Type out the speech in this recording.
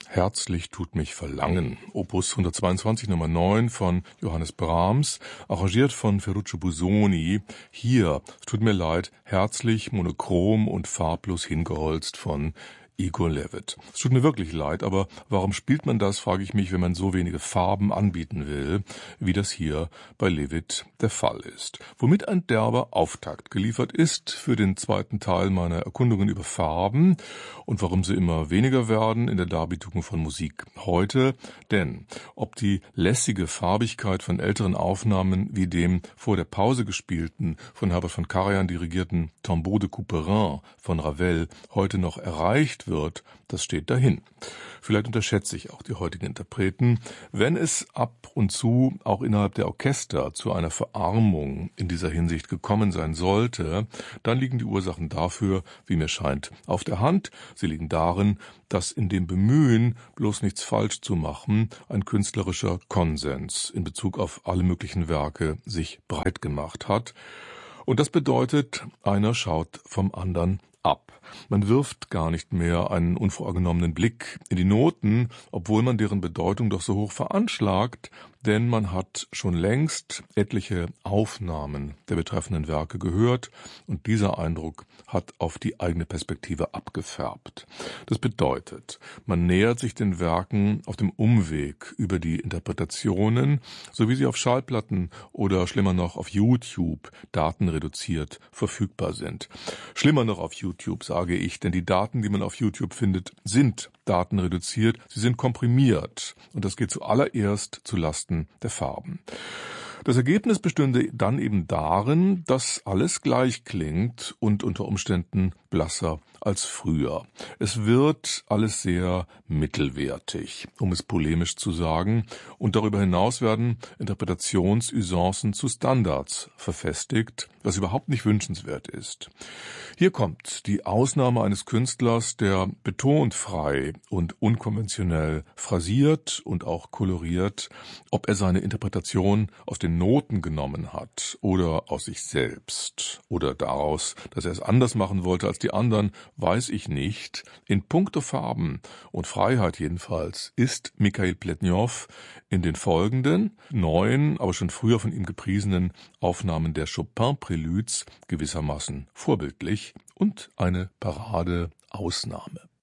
Herzlich tut mich verlangen. Opus 122 Nummer 9 von Johannes Brahms, arrangiert von Ferruccio Busoni. Hier, es tut mir leid, herzlich, monochrom und farblos hingeholzt von Igor Levit. Es tut mir wirklich leid, aber warum spielt man das, frage ich mich, wenn man so wenige Farben anbieten will, wie das hier bei Levit der Fall ist. Womit ein derber Auftakt geliefert ist für den zweiten Teil meiner Erkundungen über Farben und warum sie immer weniger werden in der Darbietung von Musik heute. Denn ob die lässige Farbigkeit von älteren Aufnahmen wie dem vor der Pause gespielten, von Herbert von Karajan dirigierten Tombeau de Couperin von Ravel heute noch erreicht wird, das steht dahin. Vielleicht unterschätze ich auch die heutigen Interpreten. Wenn es ab und zu auch innerhalb der Orchester zu einer Verarmung in dieser Hinsicht gekommen sein sollte, dann liegen die Ursachen dafür, wie mir scheint, auf der Hand. Sie liegen darin, dass in dem Bemühen, bloß nichts falsch zu machen, ein künstlerischer Konsens in Bezug auf alle möglichen Werke sich breit gemacht hat. Und das bedeutet, einer schaut vom anderen ab. Man wirft gar nicht mehr einen unvoreingenommenen Blick in die Noten, obwohl man deren Bedeutung doch so hoch veranschlagt, denn man hat schon längst etliche Aufnahmen der betreffenden Werke gehört und dieser Eindruck hat auf die eigene Perspektive abgefärbt. Das bedeutet, man nähert sich den Werken auf dem Umweg über die Interpretationen, so wie sie auf Schallplatten oder schlimmer noch auf YouTube datenreduziert verfügbar sind. Schlimmer noch auf YouTube, sage ich, denn die Daten, die man auf YouTube findet, sind datenreduziert, sie sind komprimiert und das geht zuallererst zu Lasten der Farben. Das Ergebnis bestünde dann eben darin, dass alles gleich klingt und unter Umständen blasser als früher. Es wird alles sehr mittelwertig, um es polemisch zu sagen, und darüber hinaus werden Interpretationsusancen zu Standards verfestigt, was überhaupt nicht wünschenswert ist. Hier kommt die Ausnahme eines Künstlers, der betont frei und unkonventionell phrasiert und auch koloriert, ob er seine Interpretation aus den Noten genommen hat oder aus sich selbst oder daraus, dass er es anders machen wollte als die anderen, weiß ich nicht. In puncto Farben und Freiheit jedenfalls ist Mikhail Pletnjow in den folgenden, neuen, aber schon früher von ihm gepriesenen Aufnahmen der Chopin-Preludes gewissermaßen vorbildlich und eine Parade-Ausnahme.